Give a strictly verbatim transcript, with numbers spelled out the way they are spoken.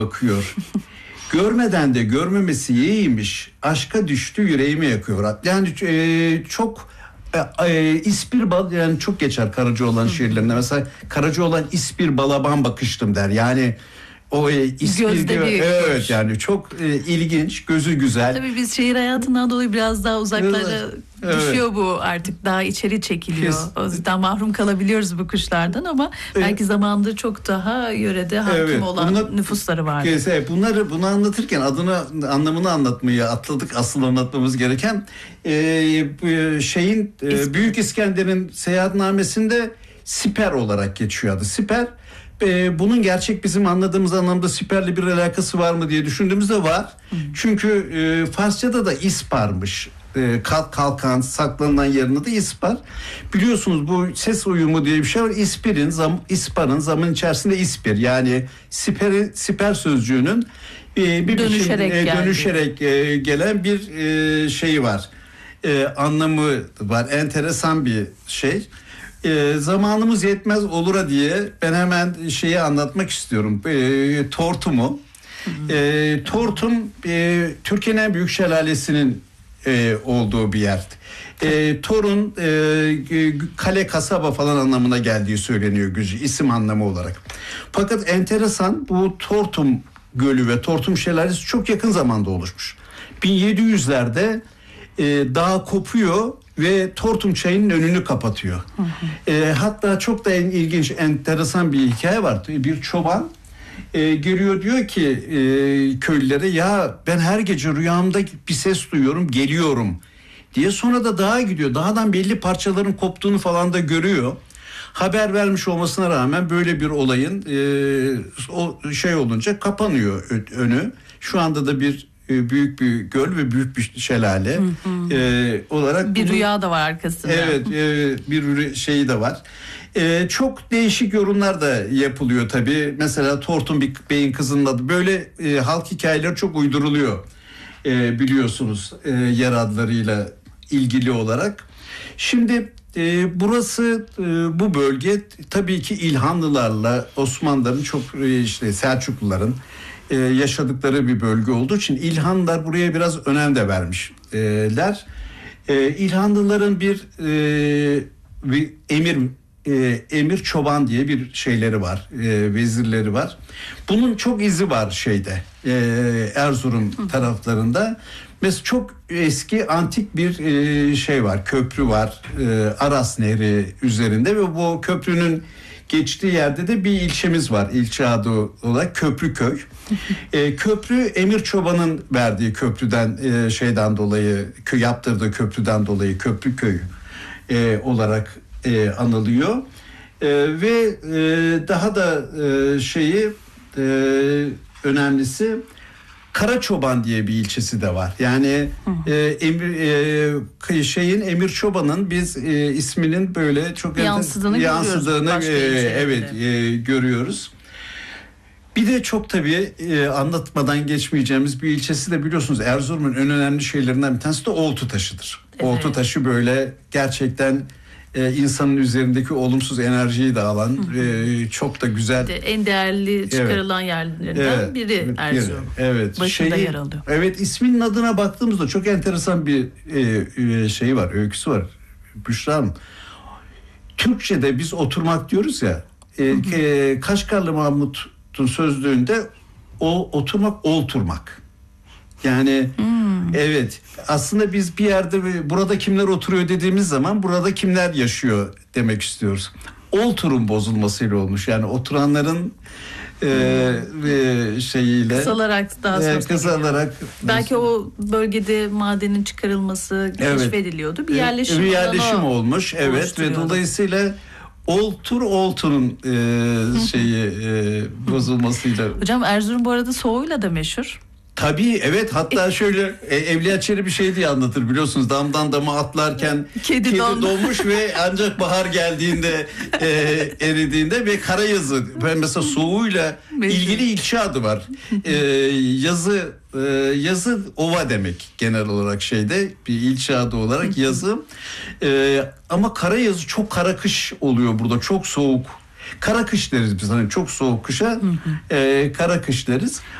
bakıyor. Görmeden de görmemesi iyiymiş. Aşka düştü yüreğimi yakıyor. Yani e, çok e, e, ispir bal, yani çok geçer Karacaoğlan şiirlerinde. Mesela Karacaoğlan ispir balaban bakıştım der. Yani o e, ispir diyor, evet yani çok e, ilginç, gözü güzel. Tabii biz şehir hayatından dolayı biraz daha uzaklara evet. düşüyor bu artık, daha içeri çekiliyor. Kes. O yüzden mahrum kalabiliyoruz bu kuşlardan ama evet. belki zamanında çok daha yörede hakim evet. olan bunlar, nüfusları vardı. Evet, bunları bunu anlatırken adını anlamını anlatmayı atladık. Asıl anlatmamız gereken e, şeyin e, Büyük İskender'in seyahatnamesinde siper olarak geçiyor adı. Siper. Ee, bunun gerçek bizim anladığımız anlamda siperle bir alakası var mı diye düşündüğümüzde var. Hı. Çünkü e, Farsçada da isparmış. E, kalk kalkan saklanılan yerine de ispar. Biliyorsunuz bu ses uyumu diye bir şey var. İspirin, zam, isparın zaman içerisinde ispir. Yani siperi, siper sözcüğünün e, bir dönüşerek, biçim, e, dönüşerek e, gelen bir e, şeyi var. E, anlamı var. Enteresan bir şey. E, zamanımız yetmez olura diye ben hemen şeyi anlatmak istiyorum. E, Tortum'u. E, Tortum e, Türkiye'nin en büyük şelalesinin e, olduğu bir yer. E, Torun e, kale kasaba falan anlamına geldiği söyleniyor gücü isim anlamı olarak. Fakat enteresan bu Tortum Gölü ve Tortum Şelalesi çok yakın zamanda oluşmuş. bin yedi yüzlerde e, dağ kopuyor ve Tortum Çayı'nın önünü kapatıyor. Hı hı. E, hatta çok da en ilginç, enteresan bir hikaye var. Bir çoban e, geliyor diyor ki e, köylülere, ya ben her gece rüyamda bir ses duyuyorum, geliyorum diye. Sonra da dağa gidiyor. Dağdan belli parçaların koptuğunu falan da görüyor. Haber vermiş olmasına rağmen böyle bir olayın e, o şey olunca kapanıyor önü. Şu anda da bir büyük bir göl ve büyük bir şelale hı hı. E, olarak bir bunu, rüya da var arkasında. Evet, e, bir şeyi de var. E, çok değişik yorumlar da yapılıyor tabii. Mesela Tortum Bey'in kızının adı, böyle e, halk hikayeleri çok uyduruluyor. E, biliyorsunuz e, yer adlarıyla ilgili olarak. Şimdi e, burası e, bu bölge tabii ki İlhanlılarla Osmanlıların çok e, işte Selçukluların yaşadıkları bir bölge olduğu için İlhanlılar buraya biraz önem de vermişler. İlhanlıların bir, bir emir emir çoban diye bir şeyleri var, vezirleri var. Bunun çok izi var şeyde, Erzurum taraflarında. Mesela çok eski antik bir şey var, köprü var Aras Nehri üzerinde ve bu köprünün geçtiği yerde de bir ilçemiz var. İlçe adı olarak Köprüköy. e, köprü Emir Çoban'ın verdiği köprüden e, şeyden dolayı, kö, yaptırdığı köprüden dolayı Köprüköy e, olarak e, anılıyor. E, ve e, daha da e, şeyi e, önemlisi Karaçoban diye bir ilçesi de var. Yani e, Emir e, şeyin Emir Çoban'ın biz e, isminin böyle çok yansıdığını, yansıdığını e, evet e, görüyoruz. Bir de çok tabii e, anlatmadan geçmeyeceğimiz bir ilçesi de biliyorsunuz Erzurum'un en önemli şeylerinden bir tanesi de Oltu Taşı'dır. Evet. Oltu Taşı böyle gerçekten e, insanın üzerindeki olumsuz enerjiyi de alan e, çok da güzel. De, en değerli çıkarılan evet. yerlerinden evet. biri Erzurum. Evet. Başında Şeyi, yer alıyor. Evet, isminin adına baktığımızda çok enteresan bir e, şey var, öyküsü var. Büşra Hanım. Türkçe'de biz oturmak diyoruz ya. E, e, Kaşgarlı Mahmut'un sözlüğünde o oturmak olturmak. Yani hmm. evet, aslında biz bir yerde burada kimler oturuyor dediğimiz zaman burada kimler yaşıyor demek istiyoruz. Olturun bozulmasıyla olmuş. Yani oturanların e, e, şeyiyle kısalarak daha sonra e, kısalarak belki o bölgede madenin çıkarılması evet. keşfediliyordu. Bir yerleşim, bir yerleşim olmuş. Evet ve dolayısıyla Oltur Oltu'nun e, şeyi e, bozulmasıyla. Hocam Erzurum bu arada soğuğuyla da meşhur. Tabii evet, hatta şöyle e, Evliya Çelebi bir şey diye anlatır biliyorsunuz, damdan dama atlarken kedi, kedi don. donmuş ve ancak bahar geldiğinde e, eridiğinde ve karayazı mesela soğuğuyla ilgili ilçe adı var. E, yazı e, yazı ova demek genel olarak şeyde bir ilçe adı olarak yazı e, ama karayazı çok kara kış oluyor burada, çok soğuk. Kara kış deriz biz, hani çok soğuk kışa hı hı. E, kara kış deriz.